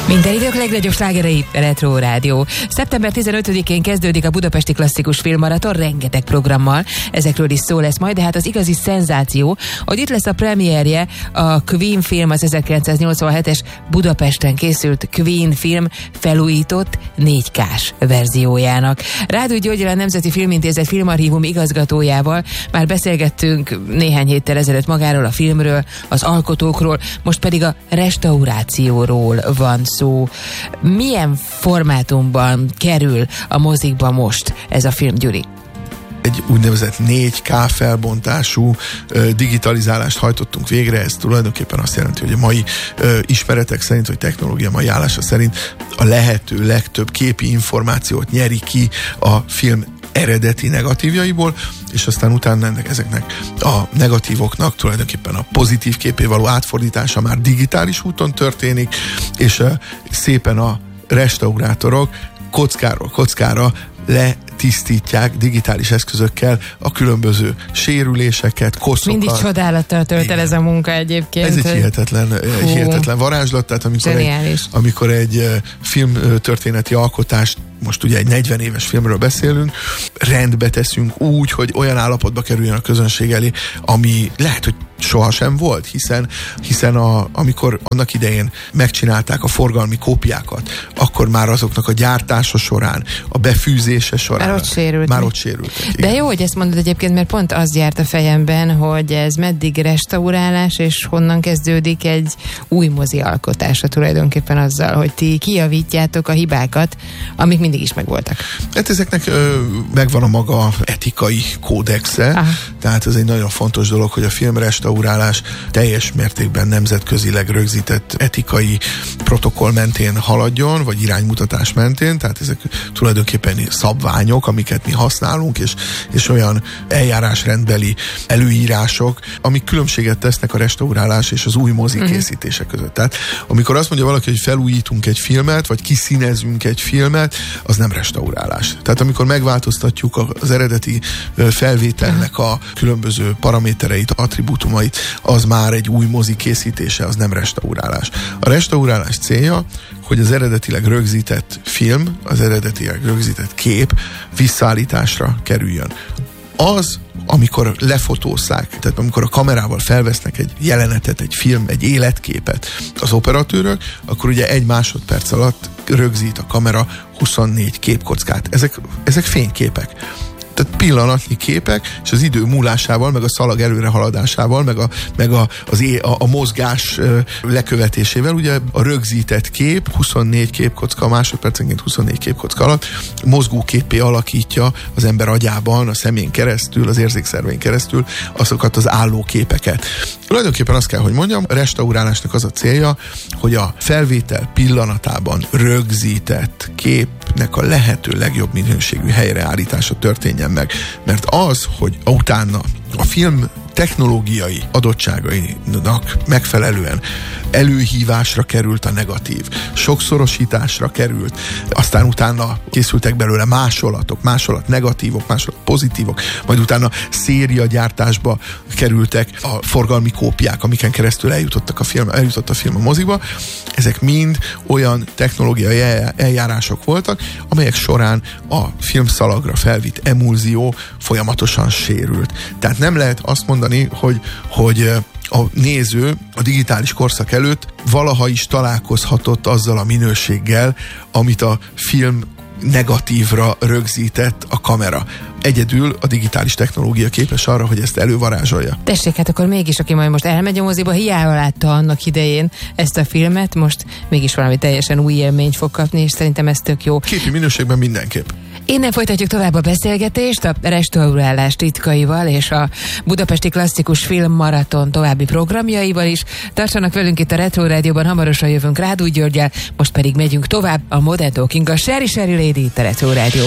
Minden idők legnagyobb slágerei, Retro Rádió. Szeptember 15-én kezdődik a Budapesti Klasszikus Filmmaraton rengeteg programmal. Ezekről is szó lesz majd, de hát az igazi szenzáció, hogy itt lesz a premierje a Queen film, az 1987-es Budapesten készült Queen film felújított 4K-s verziójának. Rádó Györgyel, a Nemzeti Filmintézet filmarchívum igazgatójával már beszélgettünk néhány héttel ezelőtt magáról a filmről, az alkotókról, most pedig a restaurációról van szó. Milyen formátumban kerül a mozikba most ez a film, Gyuri? Egy úgynevezett 4K felbontású digitalizálást hajtottunk végre. Ez tulajdonképpen azt jelenti, hogy a mai ismeretek szerint, vagy technológia mai állása szerint a lehető legtöbb képi információt nyeri ki a film eredeti negatívjaiból, és aztán utána ezeknek a negatívoknak tulajdonképpen a pozitív képé való átfordítása már digitális úton történik, és szépen a restaurátorok kockáról kockára letisztítják digitális eszközökkel a különböző sérüléseket, koszokat. Mindig csodálattal tölt el ez a munka egyébként. Ez egy hihetetlen varázslat, tehát amikor egy filmtörténeti alkotást, most ugye egy 40 éves filmről beszélünk, rendbe teszünk úgy, hogy olyan állapotba kerüljön a közönség elé, ami lehet, hogy sohasem volt, hiszen amikor annak idején megcsinálták a forgalmi kópiákat, akkor már azoknak a gyártása során, a befűzése során már ott sérült. De jó, hogy ezt mondod egyébként, mert pont az járt a fejemben, hogy ez meddig restaurálás, és honnan kezdődik egy új mozi alkotása tulajdonképpen azzal, hogy ti kijavítjátok a hibákat, amik mindig is megvoltak. Hát ezeknek megvan a maga etikai kódexe, aha. Tehát ez egy nagyon fontos dolog, hogy a filmrestaurálás teljes mértékben nemzetközileg rögzített etikai protokoll mentén haladjon, vagy iránymutatás mentén, tehát ezek tulajdonképpen szabványok, amiket mi használunk, és olyan eljárásrendbeli előírások, amik különbséget tesznek a restaurálás és az új mozi készítése között. Tehát amikor azt mondja valaki, hogy felújítunk egy filmet, vagy kiszínezünk egy filmet, az nem restaurálás. Tehát amikor megváltoztatjuk az eredeti felvételnek a különböző paramétereit, attribútumait, az már egy új mozi készítése, az nem restaurálás. A restaurálás célja, hogy az eredetileg rögzített film, az eredetileg rögzített kép visszaállításra kerüljön. Az, amikor lefotózzák, tehát amikor a kamerával felvesznek egy jelenetet, egy film, egy életképet az operatőrök, akkor ugye 1 másodperc alatt rögzít a kamera 24 képkockát. Ezek fényképek. Tehát pillanatnyi képek, és az idő múlásával, meg a szalag előrehaladásával, meg a mozgás lekövetésével, ugye a rögzített kép, 24 képkocka, másodpercenként 24 képkocka alatt mozgóképpé alakítja az ember agyában, a szemén keresztül, az érzékszervein keresztül azokat az álló képeket. Tulajdonképpen azt kell, hogy mondjam, a restaurálásnak az a célja, hogy a felvétel pillanatában rögzített képnek a lehető legjobb minőségű helyreállítása történjen meg. Mert az, hogy utána a film technológiai adottságainak megfelelően előhívásra került a negatív, sokszorosításra került, aztán utána készültek belőle másolat negatívok, másolat pozitívok, majd utána szériagyártásba kerültek a forgalmi kópiák, amiken keresztül eljutott a film a moziba. Ezek mind olyan technológiai eljárások voltak, amelyek során a filmszalagra felvitt emulzió folyamatosan sérült. Tehát nem lehet azt mondani, hogy a néző a digitális korszak előtt valaha is találkozhatott azzal a minőséggel, amit a film negatívra rögzített a kamera. Egyedül a digitális technológia képes arra, hogy ezt elővarázsolja. Tessék, hát akkor mégis, aki majd most elmegy a moziba, hiába látta annak idején ezt a filmet, most mégis valami teljesen új élményt fog kapni, és szerintem ez tök jó. Képi minőségben mindenképp. Innen folytatjuk tovább a beszélgetést a restaurálás titkaival és a Budapesti Klasszikus Filmmaraton további programjaival is. Tartsanak velünk itt a Retro Rádióban, hamarosan jövünk Rádó Györgyel, most pedig megyünk tovább a Modern Talking, a Sherry Lady itt a Retro Rádióban.